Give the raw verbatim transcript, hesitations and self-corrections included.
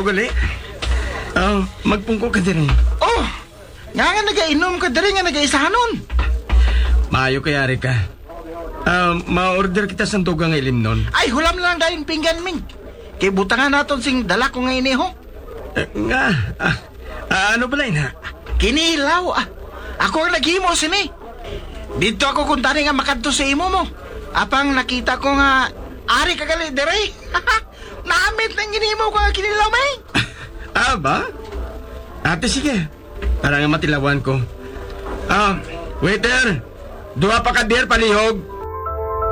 Ikaw gali? Ah, magpungko ka din. Oh, nga nga nagainom ka dali nga nagaisahanon. Maayo kaya rin ka. Ah, ma-order kita sa tugang ilim nun. Ay, hulam lang dahil pinggan, Ming. Kay butangan naton sing dala ko nga iniho. Eh, nga, ah, ah, ano pala yun ha? Kinilaw, ah. Ako ang naghimo, sini. Dito ako kung tani nga makadto sa imo mo. Apang nakita ko nga, ari ka gali, dere. Naamit ng ginimo ko nga kinilaw, Ming. Ah, ba? Ate, sige. Para nga matilawan ko. Ah, waiter, duha pa ka beer palihog.